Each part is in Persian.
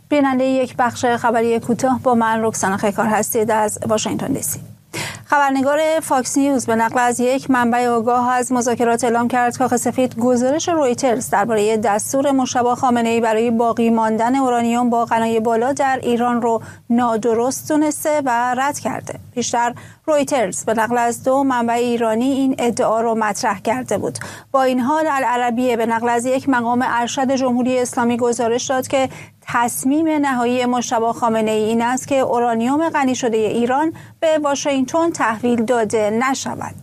بیننده یک بخش خبری کوتاه با من رکسانا خیکار هستید از واشنگتن دی سی. خبرنگار فاکس نیوز به نقل از یک منبع آگاه از مذاکرات اعلام کرد کاخ سفید گزارش رویترز درباره دستور مجتبی خامنه‌ای برای باقی ماندن اورانیوم با غنای بالا در ایران رو نادرست دونسته و رد کرده. پیشتر رویترز به نقل از دو منبع ایرانی این ادعا رو مطرح کرده بود. با این حال العربیه به نقل از یک مقام ارشد جمهوری اسلامی گزارش داد که تصمیم نهایی مجتبی خامنه‌ای این است که اورانیوم غنی شده ایران به واشنگتن تحویل داده نشود.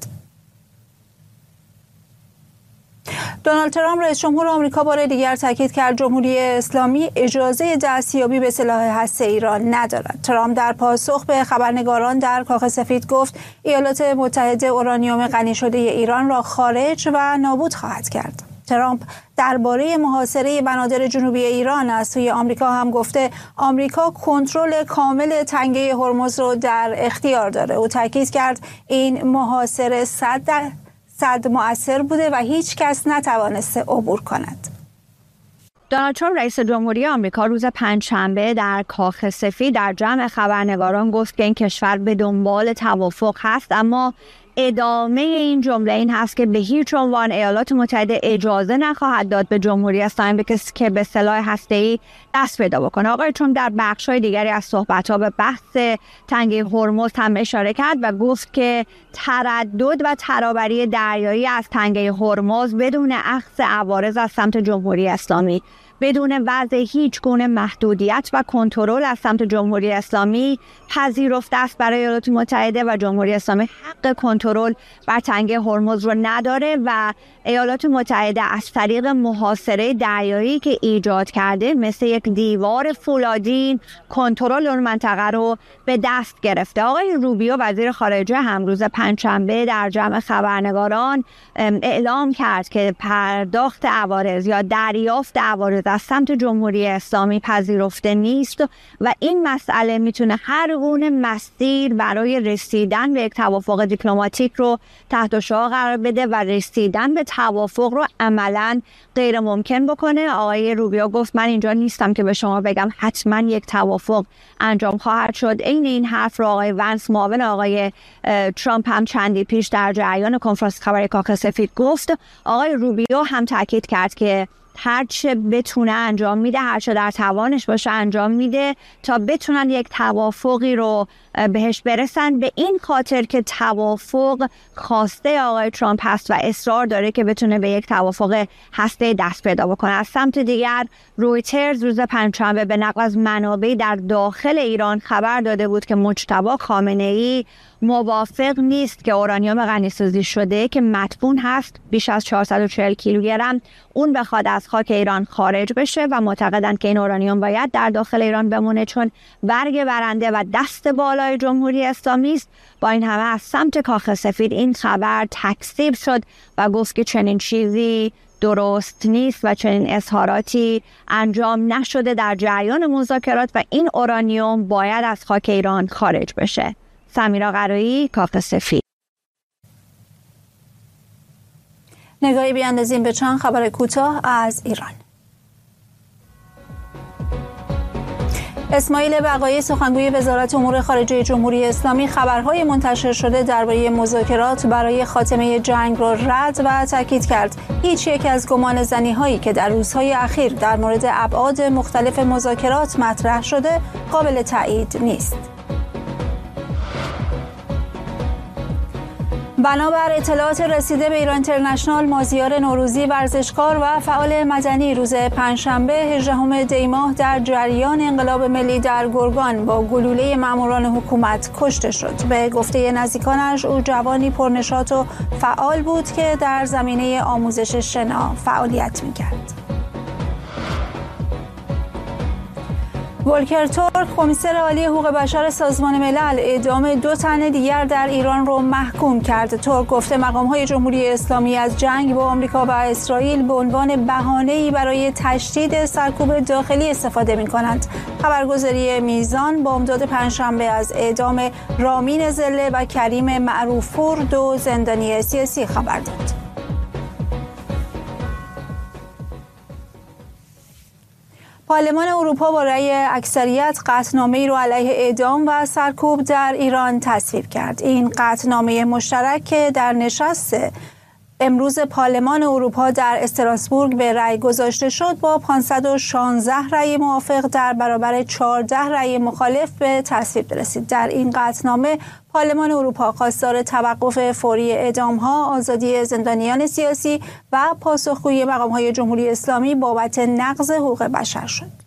دونالد ترامپ رئیس جمهور آمریکا بار دیگر تاکید کرد جمهوری اسلامی اجازه دستیابی به سلاح هسته ایران ندارد. ترامپ در پاسخ به خبرنگاران در کاخ سفید گفت ایالات متحده اورانیوم غنی شده ایران را خارج و نابود خواهد کرد. ترامپ درباره محاصره بنادر جنوبی ایران از سوی آمریکا هم گفته آمریکا کنترل کامل تنگه هرمز رو در اختیار داره. او تاکید کرد این محاصره صد مؤثر بوده و هیچ کس نتوانسته عبور کند. دونالد ترامپ رئیس جمهوری آمریکا روز پنجشنبه در کاخ سفید در جمع خبرنگاران گفت که این کشور به دنبال توافق هست، اما ادامه این جمله این هست که به هیچ عنوان ایالات متحده اجازه نخواهد داد به جمهوری اسلامی به کسی که به سلاح هسته‌ای دست پیدا بکنه. آقای ترامپ در بخش‌های دیگری از صحبت‌ها به بحث تنگه هرمز هم اشاره کرد و گفت که تردد و ترابری دریایی از تنگه هرمز بدون اخذ عوارض از سمت جمهوری اسلامی، بدون وضع هیچ گونه محدودیت و کنترل از سمت جمهوری اسلامی پذیرفته است برای ایالات متحده و جمهوری اسلامی حق کنترل بر تنگه هرمز رو نداره و ایالات متحده از طریق محاصره دریایی که ایجاد کرده مثل یک دیوار فولادین کنترل اون منطقه رو به دست گرفته. آقای روبیو وزیر خارجه هم روز پنجشنبه در جمع خبرنگاران اعلام کرد که پرداخت عوارض یا دریافت عوارض از سمت جمهوری اسلامی پذیرفته نیست و این مسئله میتونه هر گونه مسیر برای رسیدن به یک توافق دیپلماتیک رو تحت شعاع قرار بده و رسیدن به توافق رو عملاً غیر ممکن بکنه. آقای روبیو گفت من اینجا نیستم که به شما بگم حتما یک توافق انجام خواهد شد. این حرف رو آقای ونس معاون آقای ترامپ هم چندی پیش در جریان کنفرانس خبری کاخ سفید گفت. آقای روبیو هم تاکید کرد که هرچه بتونه انجام میده، هرچه در توانش باشه انجام میده تا بتونن یک توافقی رو بهش برسن، به این خاطر که توافق خواسته آقای ترامپ هست و اصرار داره که بتونه به یک توافق هسته دست پیدا بکنه. از سمت دیگر رویترز روز پنجشنبه به نقل از منابعی در داخل ایران خبر داده بود که مجتبی خامنه‌ای موافق نیست که اورانیوم غنی‌سازی شده که مدفون هست بیش از 440 کیلوگرم اون بخواد از خاک ایران خارج بشه و معتقدند که این اورانیوم باید در داخل ایران بمونه چون برگ برنده و دست بالای جمهوری اسلامی است. با این همه از سمت کاخ سفید این خبر تکذیب شد و گفت که چنین چیزی درست نیست و چنین اظهاراتی انجام نشده در جریان مذاکرات و این اورانیوم باید از خاک ایران خارج بشه. سمیرا قرایی، کاخ سفید. نگاهی بیاندازیم به چند خبر کوتاه از ایران. اسماعیل بقایی سخنگوی وزارت امور خارجه جمهوری اسلامی خبرهای منتشر شده درباره مذاکرات برای خاتمه جنگ را رد و تاکید کرد هیچ یک از گمانه‌زنی‌هایی که در روزهای اخیر در مورد ابعاد مختلف مذاکرات مطرح شده قابل تایید نیست. بنابر اطلاعات رسیده به ایران اینترنشنال، مازیار نوروزی ورزشکار و فعال مدنی روز پنجشنبه 18 دی ماه در جریان انقلاب ملی در گرگان با گلوله ماموران حکومت کشته شد. به گفته نزدیکانش او جوانی پرنشاط و فعال بود که در زمینه آموزش شنا فعالیت می‌کرد. ولکر تورک، کمیسر عالی حقوق بشر سازمان ملل، اعدام 2 تن دیگر در ایران را محکوم کرد. تورک گفته مقام‌های جمهوری اسلامی از جنگ با آمریکا و اسرائیل به عنوان بهانه‌ای برای تشدید سرکوب داخلی استفاده می‌کنند. خبرگزاری میزان بامداد پنجشنبه از اعدام رامین زله و کریم معروف‌پور، 2 زندانی سیاسی خبر داد. پارلمان اروپا با رأی اکثریت قطعنامه‌ای را علیه اعدام و سرکوب در ایران تصویب کرد. این قطعنامه مشترک که در نشست امروز پارلمان اروپا در استراسبورگ به رأی گذاشته شد با 516 رأی موافق در برابر 14 رأی مخالف به تصویب رسید. در این قطعنامه پارلمان اروپا خواستار توقف فوری اعدام‌ها، آزادی زندانیان سیاسی و پاسخگویی مقام‌های جمهوری اسلامی بابت نقض حقوق بشر شد.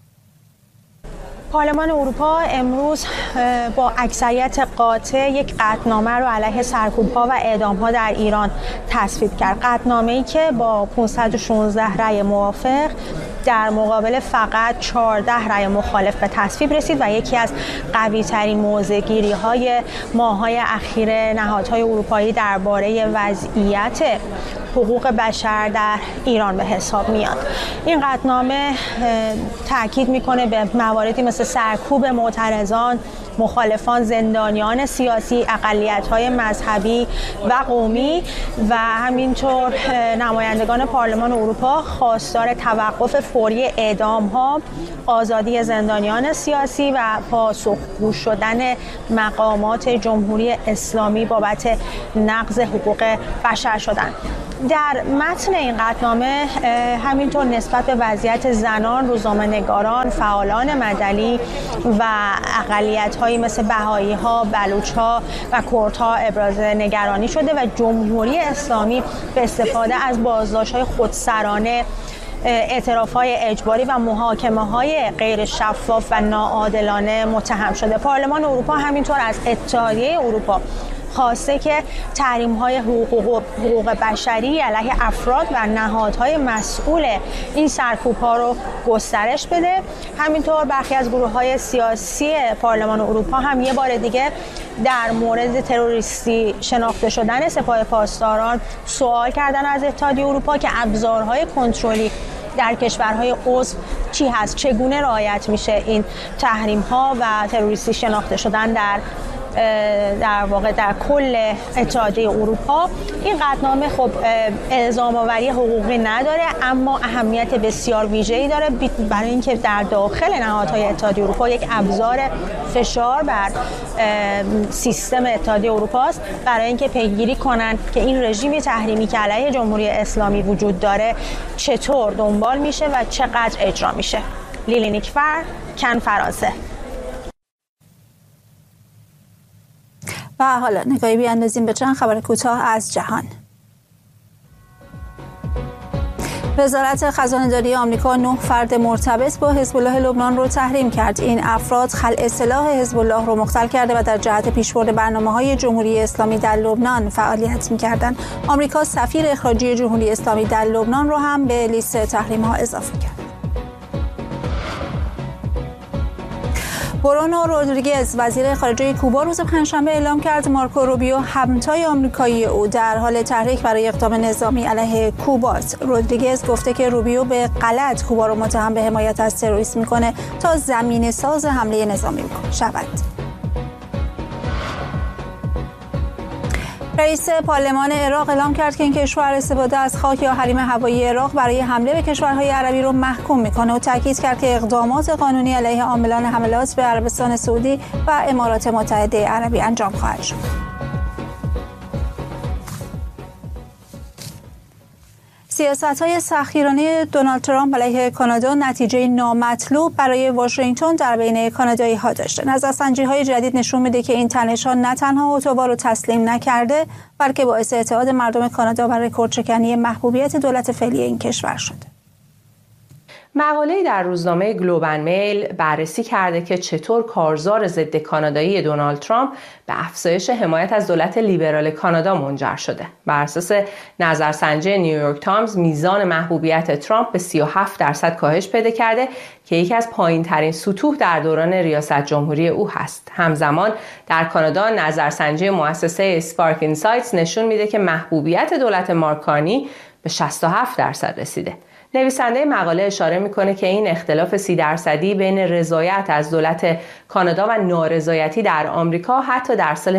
پارلمان اروپا امروز با اکثریت قاطع یک قطعنامه رو علیه سرکوب‌ها و اعدام‌ها در ایران تصویب کرد. قطعنامه‌ای که با 516 رأی موافق در مقابل فقط 14 رأی مخالف به تصویب رسید و یکی از قوی‌ترین موضع‌گیری‌های ماه‌های اخیر نهادهای اروپایی درباره وضعیت حقوق بشر در ایران به حساب میاد. این قطعنامه تاکید میکنه به مواردی مثل سرکوب معترضان، مخالفان، زندانیان سیاسی، اقلیت‌های مذهبی و قومی و همینطور نمایندگان پارلمان اروپا خواستار توقف فوری اعدام‌ها، آزادی زندانیان سیاسی و پاسخگو شدن مقامات جمهوری اسلامی بابت نقض حقوق بشر شدند. در متن این قطعنامه همینطور نسبت به وضعیت زنان، روزنامه‌نگاران، فعالان مدنی و اقلیت‌هایی مثل بهائی‌ها، بلوچ‌ها و کردها ابراز نگرانی شده و جمهوری اسلامی به استفاده از بازداشت‌های خودسرانه، اعتراف‌های اجباری و محاکمه‌های غیر شفاف و ناعادلانه متهم شده. پارلمان اروپا همینطور از اتحادیه اروپا خواسته که تحریم‌های حقوق بشری علیه افراد و نهادهای مسئول این سرکوب‌ها رو گسترش بده. همینطور برخی از گروه‌های سیاسی پارلمان اروپا هم یه بار دیگه در مورد تروریستی شناخته شدن سپاه پاسداران سوال کردن از اتحادیه اروپا که ابزارهای کنترلی در کشورهای عضو چی هست، چگونه رعایت میشه این تحریم‌ها و تروریستی شناخته شدن در واقع در کل اتحادیه اروپا. این قطعنامه خب الزام آوری حقوقی نداره اما اهمیت بسیار ویژه‌ای داره برای اینکه در داخل نهادهای اتحادیه اروپا یک ابزار فشار بر سیستم اتحادیه اروپا است برای اینکه پیگیری کنن که این رژیم تحریمی که علیه جمهوری اسلامی وجود داره چطور دنبال میشه و چقدر اجرا میشه. لیلی نیکفر، کن، فرانسه. و حالا نگاهی بیاندازیم به چند خبر کوتاه از جهان. وزارت خزانه‌داری آمریکا 9 فرد مرتبط با حزب الله لبنان رو تحریم کرد. این افراد خلع سلاح حزب الله رو مختل کرده و در جهت پیشبرد برنامه‌های جمهوری اسلامی در لبنان فعالیت می‌کردند. آمریکا سفیر اخراجی جمهوری اسلامی در لبنان رو هم به لیست تحریم‌ها اضافه کرد. برونو رودریگز وزیر خارجه کوبا روز پنجشنبه اعلام کرد مارکو روبیو همتای آمریکایی او در حال تحریک برای اقدام نظامی علیه کوباست. رودریگز گفته که روبیو به غلط کوبا رو متهم به حمایت از تروریسم میکنه تا زمینه ساز حمله نظامی شود. رئیس پارلمان عراق اعلام کرد که این کشور استفاده از خاک یا حریم هوایی عراق برای حمله به کشورهای عربی رو محکوم میکنه و تاکید کرد که اقدامات قانونی علیه عاملان حملات به عربستان سعودی و امارات متحده عربی انجام خواهد شد. سیاست‌های سختگیرانه دونالد ترامپ علیه کانادا نتیجه نامطلوب برای واشنگتن در بین کانادایی‌ها داشته. نظرسنجی‌های جدید نشون میده که این تنش‌ها نه تنها اتوبا رو تسلیم نکرده بلکه باعث اتحاد مردم کانادا و رکوردشکنی محبوبیت دولت فعلی این کشور شده. مقاله‌ای در روزنامه گلوبال میل بررسی کرده که چطور کارزار ضد کانادایی دونالد ترامپ به افزایش حمایت از دولت لیبرال کانادا منجر شده. بر اساس نظرسنجی نیویورک تایمز میزان محبوبیت ترامپ به 37% کاهش پیدا کرده که یکی از پایین‌ترین سطوح در دوران ریاست جمهوری او هست. همزمان در کانادا نظرسنجی مؤسسه اسپارک اینسایتس نشون میده که محبوبیت دولت مارک کارنی به 67% رسیده. نویسنده مقاله اشاره میکنه که این اختلاف 30% بین رضایت از دولت کانادا و نارضایتی در آمریکا حتی در سال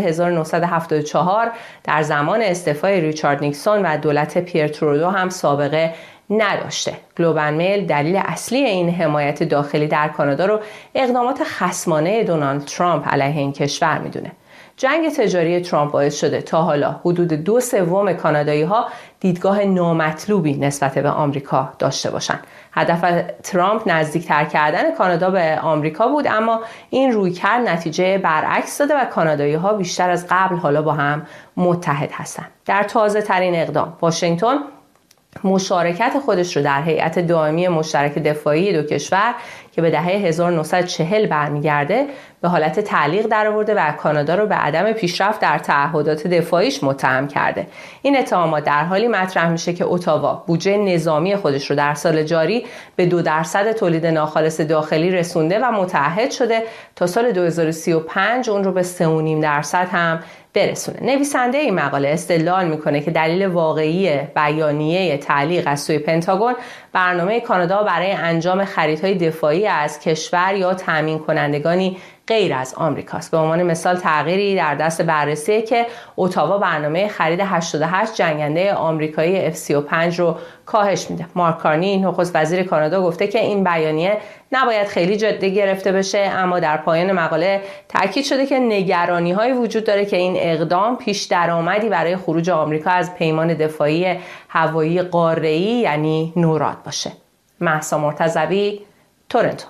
1974 در زمان استعفای ریچارد نیکسون و دولت پیر ترودو هم سابقه نداشته. گلوبال میل دلیل اصلی این حمایت داخلی در کانادا رو اقدامات خصمانه دونالد ترامپ علیه این کشور میدونه. جنگ تجاری ترامپ باعث شده تا حالا حدود 2/3 کانادایی‌ها دیدگاه نامطلوبی نسبت به آمریکا داشته باشند. هدف ترامپ نزدیکتر کردن کانادا به آمریکا بود، اما این رویکرد نتیجه برعکس داده و کانادایی‌ها بیشتر از قبل حالا با هم متحد هستند. در تازه‌ترین اقدام، واشنگتن مشارکت خودش رو در هیئت دائمی مشترک دفاعی دو کشور که به دهه 1940 برمیگرده به حالت تعلیق درآورده و کانادا رو به عدم پیشرفت در تعهدات دفاعیش متهم کرده. این اتهامات در حالی مطرح میشه که اتاوا بودجه نظامی خودش رو در سال جاری به 2% تولید ناخالص داخلی رسونده و متعهد شده تا سال 2035 اون رو به 3.5% هم برسونه. نویسنده این مقاله استدلال میکنه که دلیل واقعی بیانیه تعلیق از سوی پنتاگون برنامه کانادا برای انجام خریدهای دفاعی از کشور یا تامین کنندگانی غیر از آمریکاست. به عنوان مثال تغییری در دست بررسیه که اتاوا برنامه خرید 88 جنگنده آمریکایی F-35 رو کاهش میده. مارک کارنی نخست وزیر کانادا گفته که این بیانیه نباید خیلی جدی گرفته بشه، اما در پایان مقاله تاکید شده که نگرانی‌هایی وجود داره که این اقدام پیش درآمدی برای خروج آمریکا از پیمان دفاعی هوایی قاره‌ای یعنی نوراد باشه. مهسا مرتضوی، تورنتو.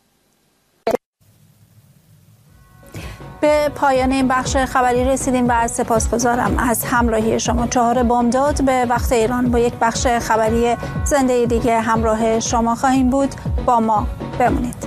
به پایان این بخش خبری رسیدیم و سپاسگزارم از همراهی شما. 4 بامداد به وقت ایران با یک بخش خبری زنده دیگه همراه شما خواهیم بود. با ما بمونید.